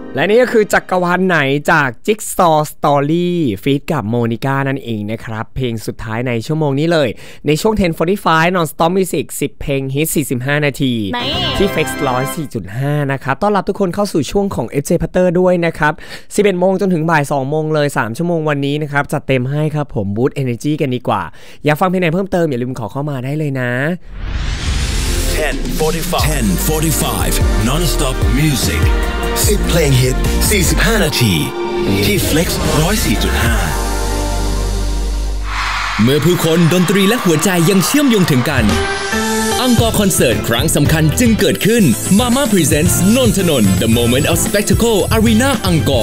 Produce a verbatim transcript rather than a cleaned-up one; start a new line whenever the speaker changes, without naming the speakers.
และนี่ก็คือจักรวาลไหนจาก Jigsaw Story ฟีดกับโมนิก้านั่นเองนะครับเพลงสุดท้ายในชั่วโมงนี้เลยในช่วง สิบ สี่สิบห้า Non-Stop Music สิบเพลงฮิตสี่สิบห้านาทีที่ Flex หนึ่งร้อยสี่จุดห้า นะครับต้อนรับทุกคนเข้าสู่ช่วงของ เอฟ เจ Potter ด้วยนะครับสิบเอ็ดโมงจนถึงบ่ายสองโมงเลยสามชั่วโมงวันนี้นะครับจัดเต็มให้ครับผม Boost Energy กันดีกว่าอยากฟังเพลงไหนเพิ่มเติมอย่าลืมขอเข้ามาได้เลยนะ
ten forty-five Non-Stop Music สิบเพลงฮิตสี่สิบห้านาทีที่ Flex หนึ่งร้อยสี่จุดห้า
เมื่อผู้คนดนตรีและหัวใจยังเชื่อมโยงถึงกันอังกอร์คอนเสิร์ตครั้งสำคัญจึงเกิดขึ้น Mama Presents นนทนนท์ The Moment of Spectacle Arena อังกอร์